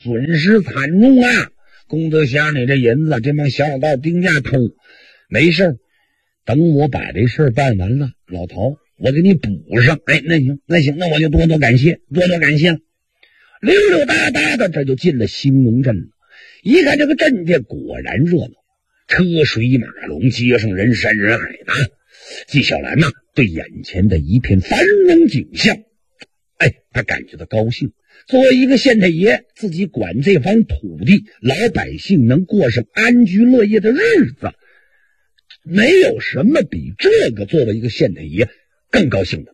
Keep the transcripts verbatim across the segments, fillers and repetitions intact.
损失惨重啊！功德箱你这银子，这帮小老道定价偷，没事，等我把这事办完了，老头我给你补上。哎，那行那行，那我就多多感谢，多多感谢了。溜溜达达的这就进了兴隆镇了。一看这个镇店果然热闹，车水马龙，街上人山人海的。纪晓岚呐、啊，对眼前的一片繁荣景象，哎，他感觉到高兴。作为一个县太爷，自己管这方土地，老百姓能过上安居乐业的日子，没有什么比这个作为一个县太爷更高兴的。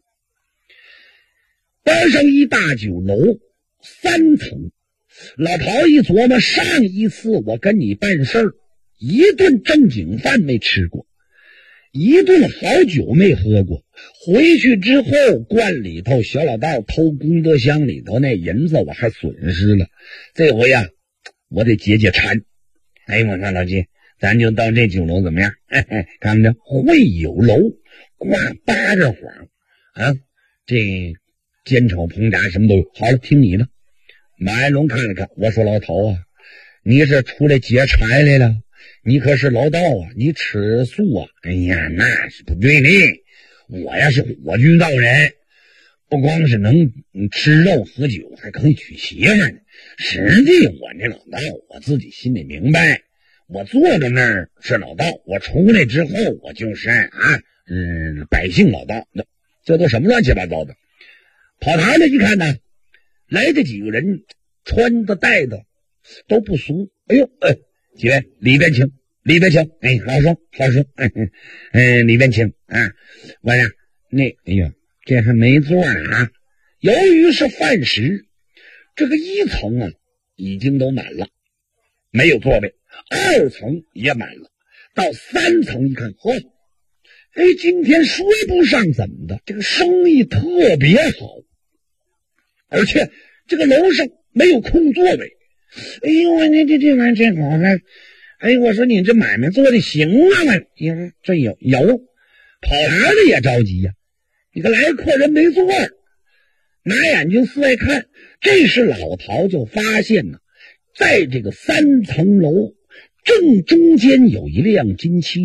边上一大酒楼，三层。老陶一琢磨，上一次我跟你办事儿，一顿正经饭没吃过，一顿好酒没喝过，回去之后罐里头小老道偷功德箱里头那银子我还损失了，这回呀、啊、我得解解馋。哎，我说老金，咱就到这酒楼怎么样？嘿嘿，看着会友楼挂八个幌啊，这煎炒烹炸什么都有。好了，听你的。马爱龙看了看，我说老头啊，你是出来劫财来了？你可是老道啊，你吃素啊？哎呀，那是不对的。我呀是火炬道人，不光是能吃肉喝酒，还可以娶媳妇呢。实际我这老道，我自己心里明白，我坐在那儿是老道，我出来之后我就是啊，嗯，百姓老道。这都什么乱七八糟的？跑堂的一看呢，来这几个人穿的戴的都不俗。哎呦，哎，几位里边请，里边请。哎，老说老说，嗯嗯，里边请啊。我呀，那哎呀，这还没座啊。由于是饭食，这个一层啊已经都满了，没有座位。二层也满了，到三层一看，嚯，哎，今天说不上怎么的，这个生意特别好。而且这个楼上没有空座位。哎呦，我这这这玩意儿真好看！哎，我说你这买卖做的行啊！我这有有，跑堂的也着急呀、啊。你个来客人没座，拿眼睛四外看，这时老陶就发现呢，在这个三层楼正中间有一辆金漆